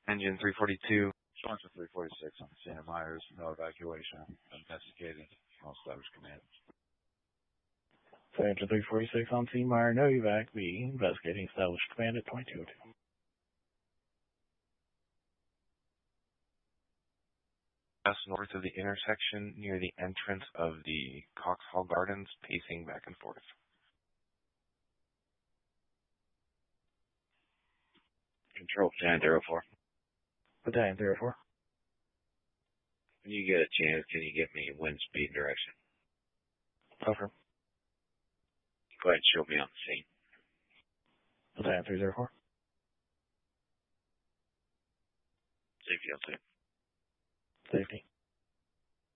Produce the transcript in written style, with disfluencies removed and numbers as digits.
Engine 342. Johnson 346 on Santa Myers, no evacuation. Investigating. All established command. Engine 346 on Santa Myers, no evac. B. Investigating established command at 2202. Just north of the intersection near the entrance of the Cox Hall Gardens, pacing back and forth. Control Battalion 04. Battalion 04. When you get a chance, can you get me wind speed direction? Over. Go ahead and show me on the scene. Battalion 304. Safety on scene. Safety.